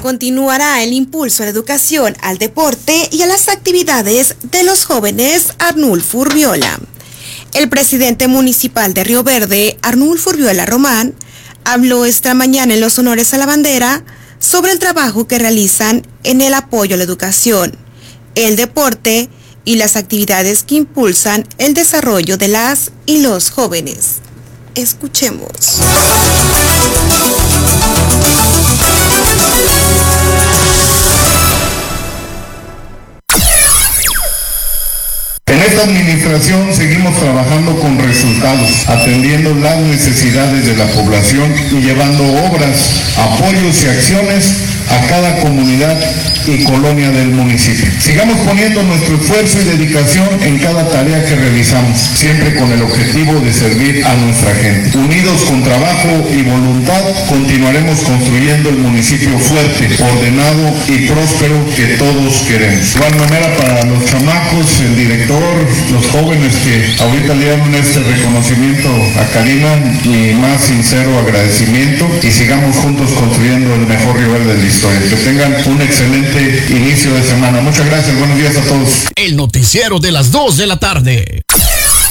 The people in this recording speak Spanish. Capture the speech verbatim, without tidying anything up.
continuará el impulso a la educación, al deporte y a las actividades de los jóvenes. Arnulfo Urriola. El presidente municipal de Río Verde, Arnulfo Urriola Román, habló esta mañana en los honores a la bandera sobre el trabajo que realizan en el apoyo a la educación, el deporte y las actividades que impulsan el desarrollo de las y los jóvenes. Escuchemos. En esta administración seguimos trabajando con resultados, atendiendo las necesidades de la población y llevando obras, apoyos y acciones a cada comunidad y colonia del municipio. Sigamos poniendo nuestro esfuerzo y dedicación en cada tarea que realizamos, siempre con el objetivo de servir a nuestra gente. Unidos con trabajo y voluntad, continuaremos construyendo el municipio fuerte, ordenado y próspero que todos queremos. De igual manera, para los chamacos, el director, los jóvenes que ahorita le dan este reconocimiento a Karina, mi más sincero agradecimiento, y sigamos juntos construyendo el mejor Río Verde de la historia. Que tengan un excelente inicio de semana. Muchas gracias, buenos días a todos. El noticiero de las dos de la tarde.